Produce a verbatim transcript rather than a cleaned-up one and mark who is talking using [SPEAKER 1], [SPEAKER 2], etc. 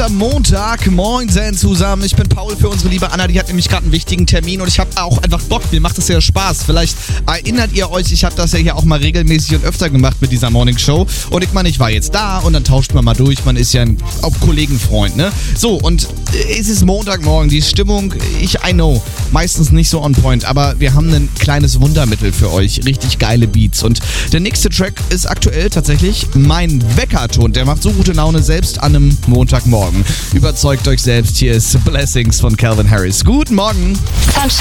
[SPEAKER 1] Ostermontag. Moin Sen zusammen. Ich bin Paul für unsere liebe Anna. Die hat nämlich gerade einen wichtigen Termin und ich habe auch einfach Bock. Mir macht das ja Spaß. Vielleicht erinnert ihr euch, ich habe das ja hier auch mal regelmäßig und öfter gemacht mit dieser Morning Show. Und ich meine, ich war jetzt da und dann tauscht man mal durch. Man ist ja ein auch Kollegenfreund, ne? So, und es ist Montagmorgen. Die Stimmung, ich, I know, meistens nicht so on point, aber wir haben ein kleines Wundermittel für euch. Richtig geile Beats. Und der nächste Track ist aktuell tatsächlich mein Weckerton. Der macht so gute Laune selbst an einem Montagmorgen. Überzeugt euch selbst. Hier ist Blessings von Calvin Harris. Guten Morgen.
[SPEAKER 2] Sunshine